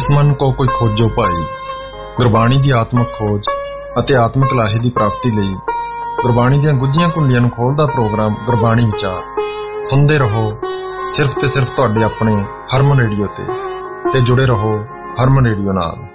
ਜਿਸ ਮਨ ਕੋ ਕੋਈ ਖੋਜੋ ਭਾਈ। ਗੁਰਬਾਣੀ ਦੀ ਆਤਮਿਕ ਖੋਜ ਅਤੇ ਆਤਮਿਕ ਲਾਹੇ ਦੀ ਪ੍ਰਾਪਤੀ ਲਈ ਗੁਰਬਾਣੀ ਦੀਆਂ ਗੁੱਝੀਆਂ ਕੁੰਡੀਆਂ ਨੂੰ ਖੋਲ੍ਹਦਾ ਪ੍ਰੋਗਰਾਮ ਗੁਰਬਾਣੀ ਵਿਚਾਰ ਸੁਣਦੇ ਰਹੋ ਸਿਰਫ ਤੇ ਸਿਰਫ ਤੁਹਾਡੇ ਆਪਣੇ ਹਰਮਨ ਰੇਡੀਓ ਤੇ ਜੁੜੇ ਰਹੋ ਹਰਮਨ ਰੇਡੀਓ ਨਾਲ।